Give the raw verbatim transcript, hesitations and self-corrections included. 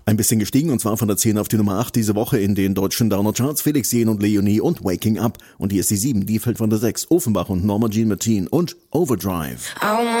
Ein bisschen gestiegen, und zwar von der zehn auf die Nummer acht diese Woche in den deutschen Downer-Charts. Felix Jähn und Leonie und Waking Up. Und hier ist die sieben, die fällt von der sechs. Offenbach und Norma Jean Martin und Overdrive.